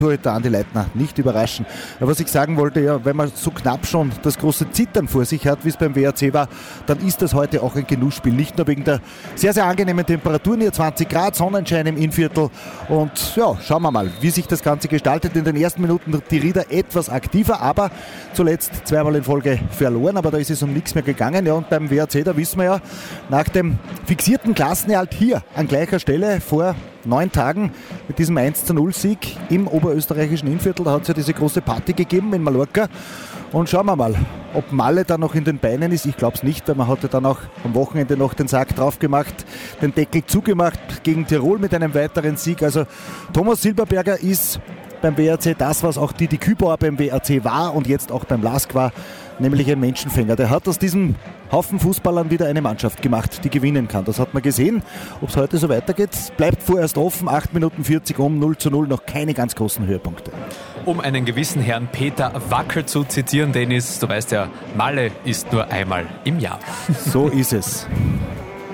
Torhüter Andi Leitner nicht überraschen. Aber was ich sagen wollte, ja, wenn man so knapp schon das große Zittern vor sich hat, wie es beim WRC war, dann ist das heute auch ein Genussspiel. Nicht nur wegen der sehr, sehr angenehmen Temperaturen, hier 20 Grad, Sonnenschein im Innviertel. Und ja, schauen wir mal, wie sich das Ganze gestaltet. In den ersten Minuten die Rieder etwas aktiver, aber zuletzt zweimal in Folge verloren. Aber da ist es um nichts mehr gegangen. Ja, und beim WRC, da wissen wir ja, nach dem fixierten Klassenerhalt hier an gleicher Stelle vor 9 Tagen mit diesem 1:0-Sieg im oberösterreichischen Innviertel. Da hat es ja diese große Party gegeben in Mallorca. Und schauen wir mal, ob Malle da noch in den Beinen ist. Ich glaube es nicht, weil man hatte dann auch am Wochenende noch den Sack drauf gemacht, den Deckel zugemacht gegen Tirol mit einem weiteren Sieg. Also Thomas Silberberger ist beim WRC das, was auch Didi Kübauer beim WRC war und jetzt auch beim LASK war, nämlich ein Menschenfänger. Der hat aus diesem Haufen Fußballern wieder eine Mannschaft gemacht, die gewinnen kann. Das hat man gesehen. Ob es heute so weitergeht, bleibt vorerst offen. 8 Minuten 40 0:0, noch keine ganz großen Höhepunkte. Um einen gewissen Herrn Peter Wackel zu zitieren, Dennis, du weißt ja, Malle ist nur einmal im Jahr. So ist es.